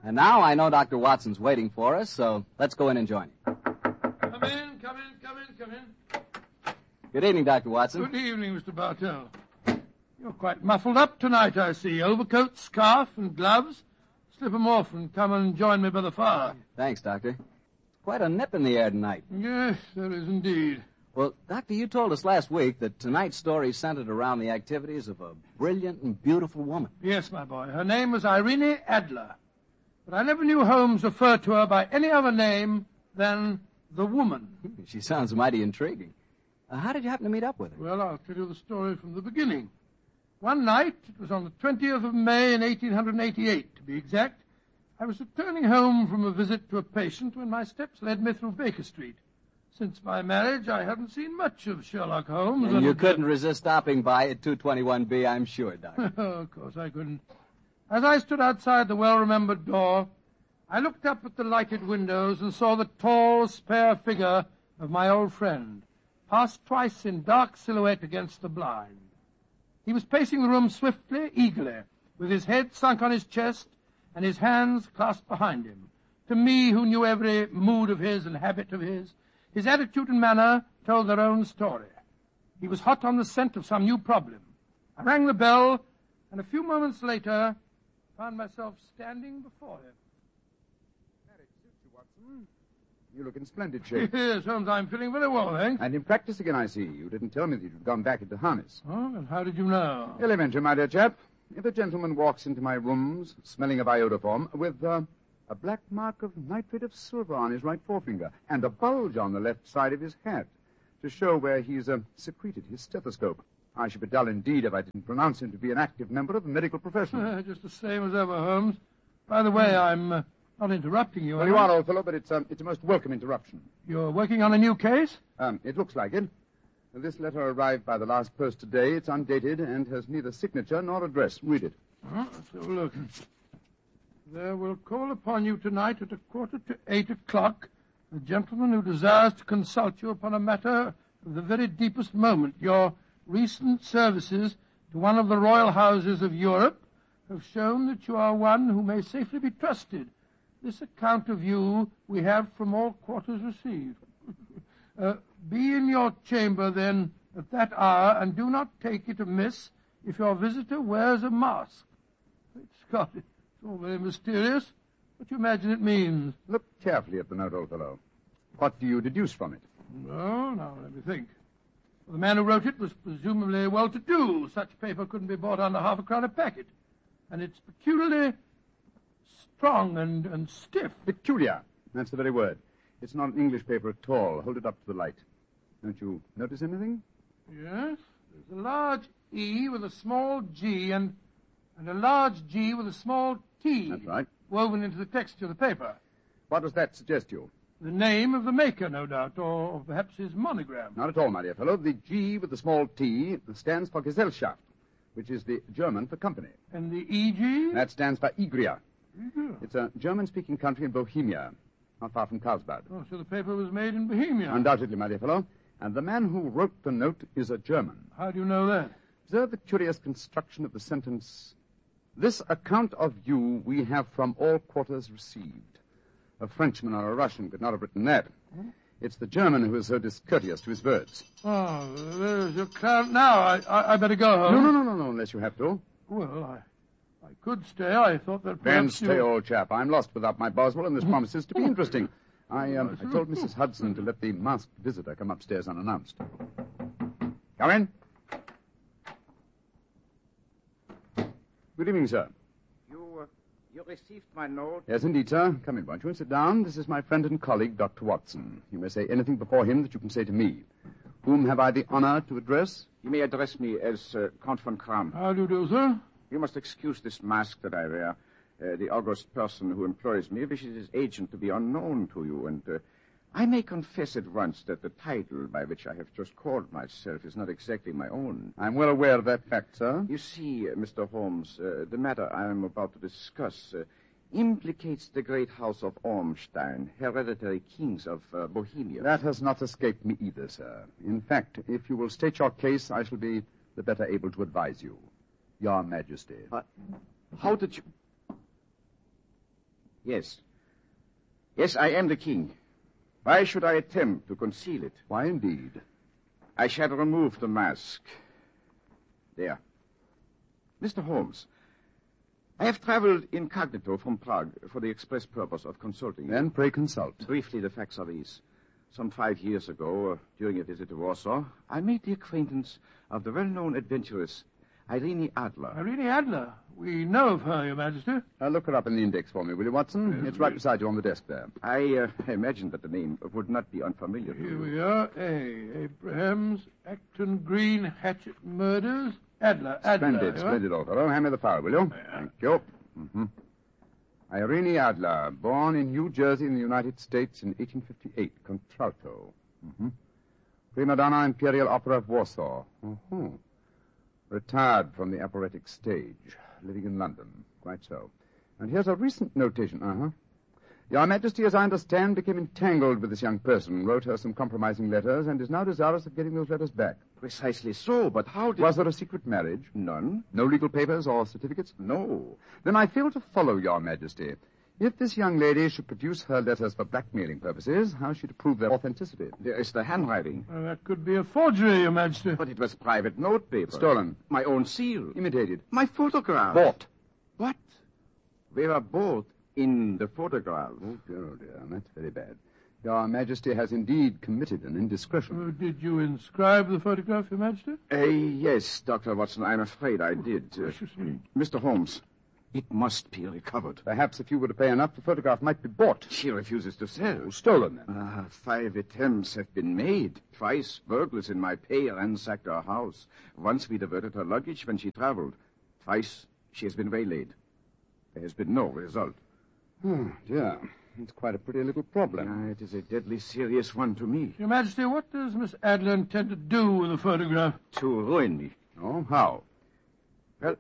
And now I know Dr. Watson's waiting for us, so let's go in and join him. Come in. Good evening, Dr. Watson. Good evening, Mr. Bartell. You're quite muffled up tonight, I see. Overcoat, scarf, and gloves. Slip 'em off and come and join me by the fire. Thanks, Doctor. Quite a nip in the air tonight. Yes, there is indeed. Well, Doctor, you told us last week that tonight's story centered around the activities of a brilliant and beautiful woman. Yes, my boy. Her name was Irene Adler. But I never knew Holmes refer to her by any other name than the woman. She sounds mighty intriguing. How did you happen to meet up with her? Well, I'll tell you the story from the beginning. One night, it was on the 20th of May in 1888, to be exact, I was returning home from a visit to a patient when my steps led me through Baker Street. Since my marriage, I hadn't seen much of Sherlock Holmes. And you couldn't resist stopping by at 221B, I'm sure, Doctor. Of course I couldn't. As I stood outside the well-remembered door, I looked up at the lighted windows and saw the tall, spare figure of my old friend, pass twice in dark silhouette against the blind. He was pacing the room swiftly, eagerly, with his head sunk on his chest and his hands clasped behind him. To me, who knew every mood of his and habit of his attitude and manner told their own story. He was hot on the scent of some new problem. I rang the bell, and a few moments later found myself standing before him. Marriage suits you, Watson. You look in splendid shape. Yes, Holmes, I'm feeling very well, thanks. And in practice again, I see. You didn't tell me that you'd gone back into harness. Oh, and how did you know? Elementary, my dear chap. If a gentleman walks into my rooms smelling of iodoform with a black mark of nitrate of silver on his right forefinger and a bulge on the left side of his hat to show where he's secreted his stethoscope, I should be dull indeed if I didn't pronounce him to be an active member of the medical profession. Just the same as ever, Holmes. By the way, I'm not interrupting you. Well, you are, old fellow, but it's a most welcome interruption. You're working on a new case? It looks like it. This letter arrived by the last post today. It's undated and has neither signature nor address. Read it. Let's have a look. There will call upon you tonight at 7:45, a gentleman who desires to consult you upon a matter of the very deepest moment. Your recent services to one of the royal houses of Europe have shown that you are one who may safely be trusted. This account of you we have from all quarters received. Be in your chamber, then, at that hour, and do not take it amiss if your visitor wears a mask. Great Scott, it's all very mysterious. What do you imagine it means? Look carefully at the note, old fellow. What do you deduce from it? Well, now, let me think. Well, the man who wrote it was presumably well-to-do. Such paper couldn't be bought under half a crown a packet. And it's peculiarly strong and stiff. Peculiar. That's the very word. It's not an English paper at all. Hold it up to the light. Don't you notice anything? Yes. There's a large E with a small G and a large G with a small T. That's right. Woven into the texture of the paper. What does that suggest to you? The name of the maker, no doubt, or perhaps his monogram. Not at all, my dear fellow. The G with the small T stands for Gesellschaft, which is the German for company. And the EG? That stands for Igria. Igria. It's a German-speaking country in Bohemia, not far from Carlsbad. Oh, so the paper was made in Bohemia. Undoubtedly, my dear fellow. And the man who wrote the note is a German. How do you know that? Observe the curious construction of the sentence. This account of you we have from all quarters received. A Frenchman or a Russian could not have written that. It's the German who is so discourteous to his words. Oh, there's your clown. Now, I better go home. No, unless you have to. Well, I could stay. I thought that Then perhaps stay, old chap. I'm lost without my Boswell, and this promises to be interesting. I told Mrs. Hudson to let the masked visitor come upstairs unannounced. Come in. Good evening, sir. You received my note? Yes, indeed, sir. Come in, won't you, and sit down. This is my friend and colleague, Dr. Watson. You may say anything before him that you can say to me. Whom have I the honor to address? You may address me as Count von Kram. How do you do, sir? You must excuse this mask that I wear. The august person who employs me wishes his agent to be unknown to you, and I may confess at once that the title by which I have just called myself is not exactly my own. I'm well aware of that fact, sir. You see, Mr. Holmes, the matter I am about to discuss implicates the great house of Ormstein, hereditary kings of Bohemia. That has not escaped me either, sir. In fact, if you will state your case, I shall be the better able to advise you. Your Majesty. How did you... Yes. Yes, I am the king. Why should I attempt to conceal it? Why, indeed? I shall remove the mask. There. Mr. Holmes, I have traveled incognito from Prague for the express purpose of consulting you. Then pray consult. Briefly, the facts are these. Some 5 years ago, during a visit to Warsaw, I made the acquaintance of the well-known adventuress Irene Adler. Irene Adler. We know of her, Your Majesty. Look her up in the index for me, will you, Watson? It's right beside you on the desk there. I imagined that the name would not be unfamiliar to Here you. we are. Abrahams, Acton Green, Hatchet Murders. Adler. Splendid, old fellow. Hand me the file, will you? Yeah. Thank you. Mm-hmm. Irene Adler, born in New Jersey in the United States in 1858, contralto. Mm-hmm. Prima donna Imperial Opera of Warsaw. Mm-hmm. Retired from the operatic stage, living in London. Quite so. And here's a recent notation. Your Majesty, as I understand, became entangled with this young person, wrote her some compromising letters, and is now desirous of getting those letters back. Precisely so, but how did... Was there a secret marriage? None. No legal papers or certificates? No. Then I fail to follow, Your Majesty. If this young lady should produce her letters for blackmailing purposes, how is she to prove their authenticity? There is the handwriting. Well, that could be a forgery, Your Majesty. But it was private note paper. Stolen. My own seal. Imitated. My photograph. Bought. What? We were both in the photograph. Oh, dear. That's very bad. Your Majesty has indeed committed an indiscretion. Did you inscribe the photograph, Your Majesty? Yes, Dr. Watson, I'm afraid I did. Mr. Holmes, it must be recovered. Perhaps if you were to pay enough, the photograph might be bought. She refuses to sell. Oh, stolen, then. 5 attempts have been made. Twice burglars in my pay ransacked our house. Once we diverted her luggage when she traveled. Twice she has been waylaid. There has been no result. Oh, dear. It's quite a pretty little problem. It is a deadly serious one to me. Your Majesty, what does Miss Adler intend to do with the photograph? To ruin me. Oh, how? Well,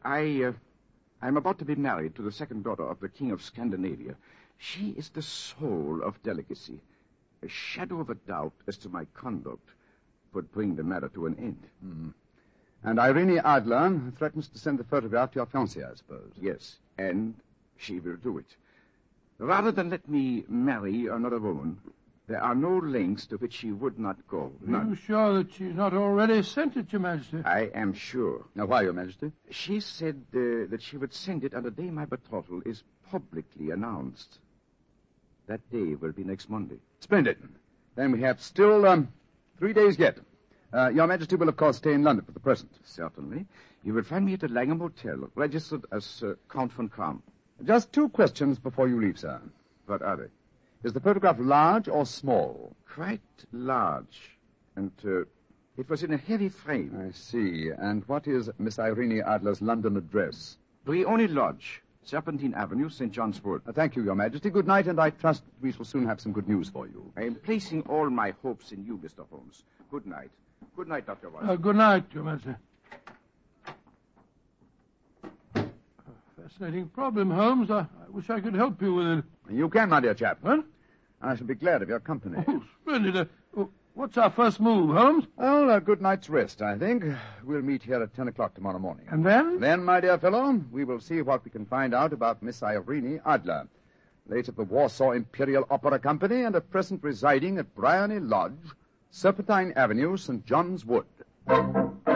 I'm about to be married to the second daughter of the King of Scandinavia. She is the soul of delicacy. A shadow of a doubt as to my conduct would bring the matter to an end. Mm. And Irene Adler threatens to send the photograph to your fiancée, I suppose. Yes, and she will do it. Rather than let me marry another woman, there are no lengths to which she would not go. Are you sure that she's not already sent it, Your Majesty? I am sure. Now, why, Your Majesty? She said that she would send it on the day my betrothal is publicly announced. That day will be next Monday. Splendid. Then we have still 3 days yet. Your Majesty will, of course, stay in London for the present. Certainly. You will find me at the Langham Hotel, registered as Count von Kram. Just 2 questions before you leave, sir. What are they? Is the photograph large or small? Quite large. And it was in a heavy frame. I see. And what is Miss Irene Adler's London address? Brioni Lodge, Serpentine Avenue, St. John's Wood. Thank you, Your Majesty. Good night, and I trust we shall soon have some good news for you. I am placing all my hopes in you, Mr. Holmes. Good night. Good night, Dr. Watson. Good night, Your Majesty. Fascinating problem, Holmes. I wish I could help you with it. You can, my dear chap. What? I shall be glad of your company. Oh, splendid. What's our first move, Holmes? Well, a good night's rest, I think. We'll meet here at 10 o'clock tomorrow morning. And then? Then, my dear fellow, we will see what we can find out about Miss Irene Adler, late of the Warsaw Imperial Opera Company and at present residing at Briony Lodge, Serpentine Avenue, St. John's Wood.